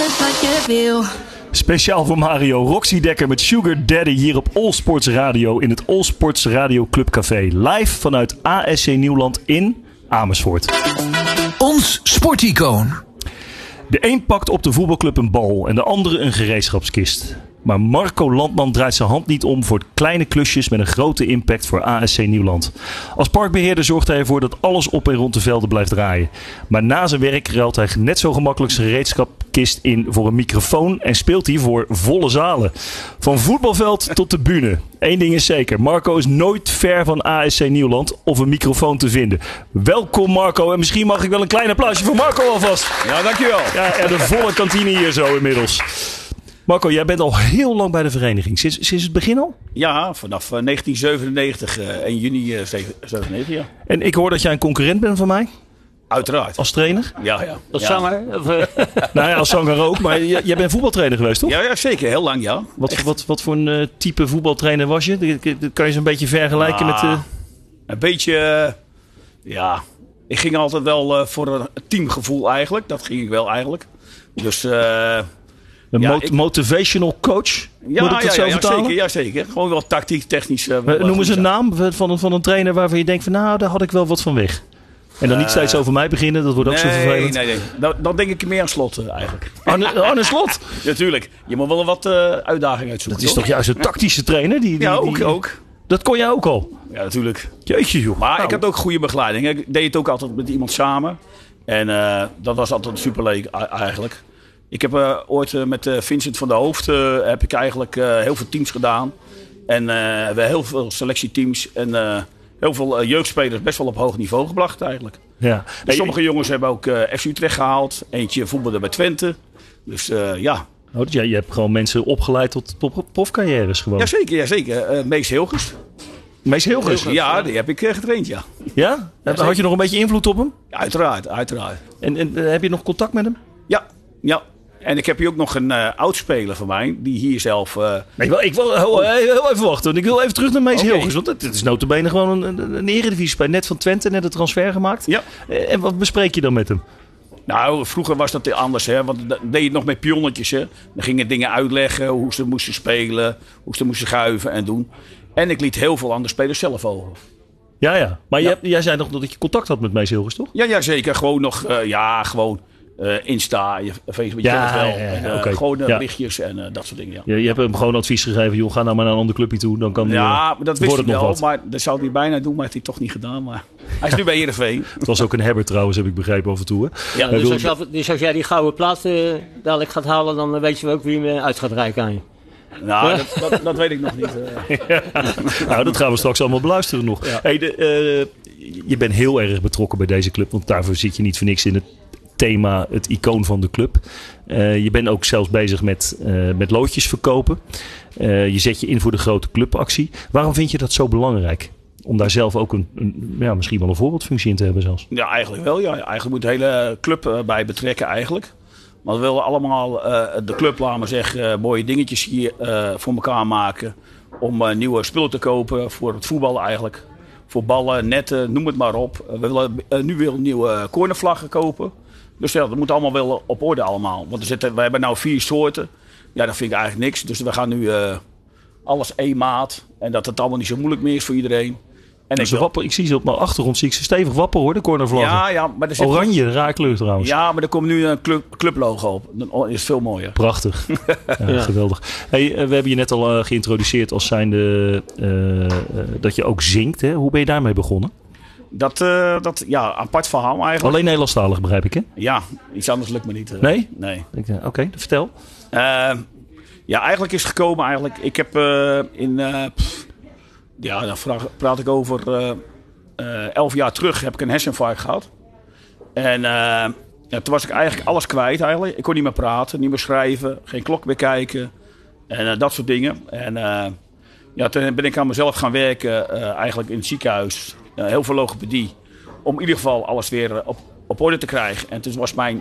alles wat je wil. Speciaal voor Mario, Roxy Dekker met Sugar Daddy hier op All Sports Radio in het All Sports Radio Club Café. Live vanuit ASC Nieuwland in Amersfoort. Ons sporticoon. De een pakt op de voetbalclub een bal en de andere een gereedschapskist. Maar Marco Landman draait zijn hand niet om voor kleine klusjes met een grote impact voor ASC Nieuwland. Als parkbeheerder zorgt hij ervoor dat alles op en rond de velden blijft draaien. Maar na zijn werk ruilt hij net zo gemakkelijk zijn gereedschapkist in voor een microfoon en speelt hij voor volle zalen. Van voetbalveld tot de bühne. Eén ding is zeker, Marco is nooit ver van ASC Nieuwland of een microfoon te vinden. Welkom Marco en misschien mag ik wel een klein applausje voor Marco alvast. Ja, dankjewel. Ja, en de volle kantine hier zo inmiddels. Marco, jij bent al heel lang bij de vereniging. Sinds het begin al? Ja, vanaf 1997, 1 juni 97, ja. En ik hoor dat jij een concurrent bent van mij? Uiteraard. Als trainer? Ja. Als zanger? Nou ja, als zanger ook. Maar jij bent voetbaltrainer geweest, toch? Ja, zeker. Heel lang, ja. Wat voor een type voetbaltrainer was je? Kan je ze een beetje vergelijken met... Een beetje, ja... Ik ging altijd wel voor een teamgevoel eigenlijk. Dat ging ik wel eigenlijk. Dus... motivational coach? Moet ik dat zo vertalen? Ja, zeker. Gewoon wel tactiek, technisch. Noem eens een naam van een trainer waarvan je denkt van nou, daar had ik wel wat van weg. En dan niet steeds over mij beginnen, dat wordt ook zo vervelend. Nee. Dan denk ik meer aan Slot eigenlijk. Arne Slot? Natuurlijk. Je moet wel wat uitdaging uitzoeken. Dat is toch juist een tactische trainer? Ook. Dat kon jij ook al? Ja, natuurlijk. Jeetje joh. Maar ik had ook goede begeleiding. Ik deed het ook altijd met iemand samen. En dat was altijd superleuk eigenlijk. Ik heb ooit met Vincent van der Hoofd heb ik eigenlijk heel veel teams gedaan. En we hebben heel veel selectieteams en heel veel jeugdspelers best wel op hoog niveau gebracht eigenlijk. Ja. Dus sommige jongens hebben ook FC Utrecht gehaald. Eentje voetbalde bij Twente. Dus ja. Oh, dus je hebt gewoon mensen opgeleid tot profcarrières gewoon? Jazeker. Mees Hilgers. Mees Hilgers? Ja, die heb ik getraind, ja. Ja? Had je nog een beetje invloed op hem? Ja, uiteraard. En heb je nog contact met hem? Ja. En ik heb hier ook nog een oudspeler van mij, die hier zelf... Ik wil heel even wachten, want ik wil even terug naar Mees Hilgers. Want het is nota bene gewoon een eredivisie. Net van Twente, net de transfer gemaakt. Ja. En wat bespreek je dan met hem? Nou, vroeger was dat anders, hè? Want dan deed je het nog met pionnetjes. Hè? Dan gingen dingen uitleggen, hoe ze moesten spelen, hoe ze moesten schuiven en doen. En ik liet heel veel aan de spelers zelf over. Ja. Maar jij zei nog dat je contact had met Mees Hilgers, toch? Ja, zeker. Gewoon nog, Insta, je Facebook, gewoon berichtjes en dat soort dingen. Ja. Je hebt hem gewoon advies gegeven, joh, ga nou maar naar een ander clubje toe. Dan kan maar dat wist hij wel, wat. maar dat zou hij bijna doen, maar heeft hij toch niet gedaan. Maar hij is nu bij Heerenveen. Het was ook een hebber trouwens, heb ik begrepen af en toe. Hè? Ja, dus als jij die gouden plaat dadelijk gaat halen, dan weet je ook wie hem uit gaat reiken aan je. Nou, dat weet ik nog niet. Nou, dat gaan we straks allemaal beluisteren nog. Ja. Hey, je bent heel erg betrokken bij deze club, want daarvoor zit je niet voor niks in het thema, het icoon van de club. Je bent ook zelfs bezig met loodjes verkopen. Je zet je in voor de grote clubactie. Waarom vind je dat zo belangrijk? Om daar zelf ook misschien wel een voorbeeldfunctie in te hebben zelfs. Ja, eigenlijk wel. Ja. Eigenlijk moet de hele club bij betrekken eigenlijk. Maar we willen allemaal de club, laten we zeggen, mooie dingetjes hier voor elkaar maken. Om nieuwe spullen te kopen voor het voetbal eigenlijk. Voor ballen, netten, noem het maar op. We willen nu weer nieuwe cornervlaggen kopen. Dus ja, dat moet allemaal wel op orde allemaal. Want we hebben nou 4 soorten. Ja, dat vind ik eigenlijk niks. Dus we gaan nu alles één maat. En dat het allemaal niet zo moeilijk meer is voor iedereen. En ik zie ze op mijn achtergrond zie ik ze stevig wappen hoor, de cornervlaggen. Ja, maar er zit oranje, raar kleur trouwens. Ja, maar er komt nu een clublogo op. Dat is veel mooier. Prachtig. Ja. Geweldig. Hey, we hebben je net al geïntroduceerd als zijnde dat je ook zingt. Hè? Hoe ben je daarmee begonnen? Dat apart verhaal eigenlijk. Alleen Nederlandstalig begrijp ik, hè? Ja, iets anders lukt me niet. Nee? Nee. Oké, vertel. Eigenlijk is het gekomen eigenlijk. Ik heb dan praat ik over 11 jaar terug heb ik een herseninfarct gehad. En toen was ik eigenlijk alles kwijt eigenlijk. Ik kon niet meer praten, niet meer schrijven, geen klok meer kijken. En dat soort dingen. En toen ben ik aan mezelf gaan werken eigenlijk in het ziekenhuis. Heel veel logopedie. Om in ieder geval alles weer op orde te krijgen. En toen was mijn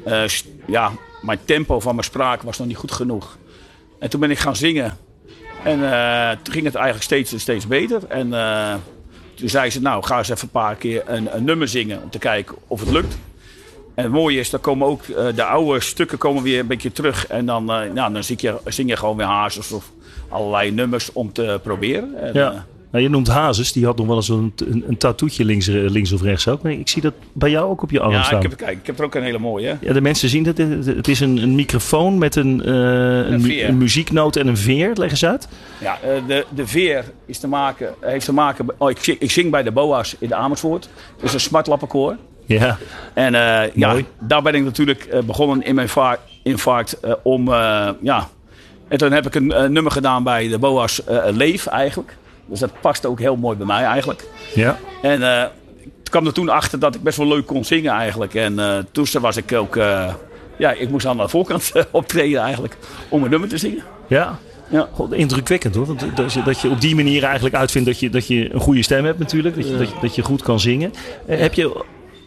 tempo van mijn spraak was nog niet goed genoeg. En toen ben ik gaan zingen. En toen ging het eigenlijk steeds beter. En toen zei ze, nou ga eens even een paar keer een nummer zingen om te kijken of het lukt. En het mooie is, dan komen ook de oude stukken komen weer een beetje terug. En dan zing je gewoon weer Hazes of allerlei nummers om te proberen. En, Ja. Nou, je noemt Hazes, die had nog wel eens een tattootje links of rechts ook. Maar ik zie dat bij jou ook op je arm staan. ik heb er ook een hele mooie. Ja, de mensen zien het. Het is een microfoon met een muzieknoot en een veer. Leg eens uit. Ja, de veer heeft te maken... ik zing bij de BOA's in de Amersfoort. Het is een smartlappenkoor. Ja. En daar ben ik natuurlijk begonnen in mijn vaart om... En toen heb ik een nummer gedaan bij de BOA's Leef eigenlijk. Dus dat past ook heel mooi bij mij eigenlijk. Ja. En ik kwam er toen achter dat ik best wel leuk kon zingen eigenlijk. En toen was ik ook... ik moest aan de voorkant optreden eigenlijk. Om een nummer te zingen. Ja. Ja. God, indrukwekkend hoor. Want dat je op die manier eigenlijk uitvindt dat je een goede stem hebt natuurlijk. Dat je goed kan zingen. Heb je...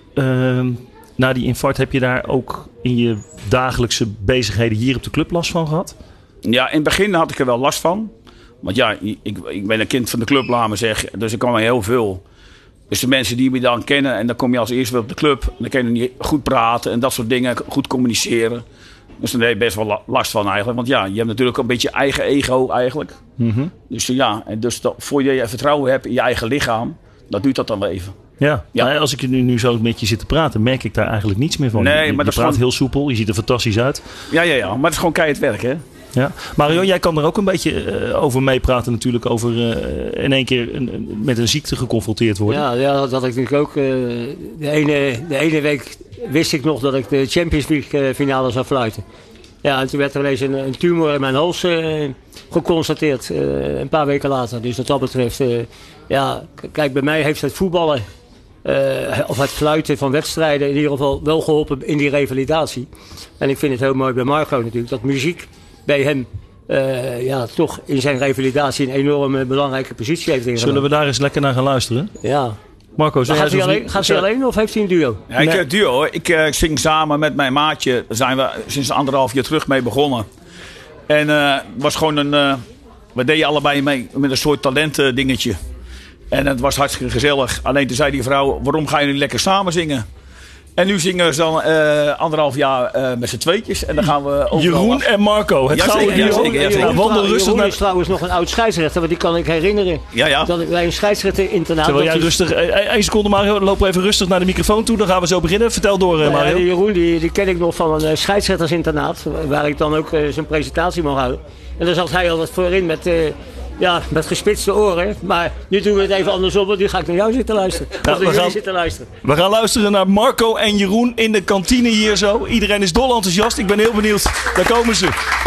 na die infarct heb je daar ook in je dagelijkse bezigheden hier op de club last van gehad? Ja, in het begin had ik er wel last van. Want ja, ik ben een kind van de club, laat maar zeggen. Dus ik kan heel veel. Dus de mensen die me dan kennen. En dan kom je als eerste weer op de club. En dan kan je niet goed praten en dat soort dingen. Goed communiceren. Dus daar heb je best wel last van eigenlijk. Want ja, je hebt natuurlijk een beetje eigen ego eigenlijk. Mm-hmm. Dus ja, en dus voor je vertrouwen hebt in je eigen lichaam. Dat duurt dat dan wel even. Ja. Nou, als ik nu zo met je zit te praten, merk ik daar eigenlijk niets meer van. Nee, je maar praat gewoon... heel soepel. Je ziet er fantastisch uit. Ja. Maar het is gewoon keihard werk, hè? Ja. Mario, jij kan er ook een beetje over meepraten natuurlijk. Over in één keer met een ziekte geconfronteerd worden. Ja, dat had ik natuurlijk ook. De ene week wist ik nog dat ik de Champions League finale zou fluiten. Ja, en toen werd er ineens een tumor in mijn hals geconstateerd. Een paar weken later. Dus wat dat betreft... kijk, bij mij heeft het voetballen... of het fluiten van wedstrijden in ieder geval wel geholpen in die revalidatie. En ik vind het heel mooi bij Marco natuurlijk. Dat muziek bij hem toch in zijn revalidatie een enorme belangrijke positie heeft ingenomen. Zullen we daar eens lekker naar gaan luisteren? Ja. Marco, gaat hij alleen of heeft hij een duo? Ja, ik heb een duo hoor. Ik zing samen met mijn maatje. Daar zijn we sinds 1,5 jaar terug mee begonnen. En het was gewoon we deden allebei mee met een soort talenten dingetje. En het was hartstikke gezellig. Alleen toen zei die vrouw, waarom ga je niet lekker samen zingen? En nu zingen we dan 1,5 jaar met z'n tweetjes. En dan gaan we ook Jeroen en Marco. Het gouden duo. Jeroen is trouwens nog een oud scheidsrechter. Want die kan ik herinneren. Ja. Dat ik bij een scheidsrechterinternaat... Terwijl jij rustig... 1 seconde Mario. Loop even rustig naar de microfoon toe. Dan gaan we zo beginnen. Vertel door Mario. Die Jeroen die ken ik nog van een scheidsrechtersinternaat. Waar ik dan ook zijn presentatie mag houden. En daar zat hij altijd voorin met gespitste oren. Maar nu doen we het even andersom. Want nu ga ik naar jou zitten luisteren. We gaan luisteren naar Marco en Jeroen in de kantine hier zo. Iedereen is dol enthousiast. Ik ben heel benieuwd. Daar komen ze.